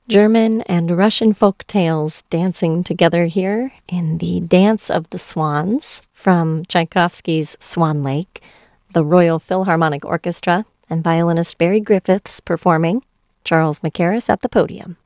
German and Russian folk tales dancing together here in the Dance of the Swans from Tchaikovsky's Swan Lake. The Royal Philharmonic Orchestra and violinist Barry Griffiths performing, Charles Mackerras at the podium.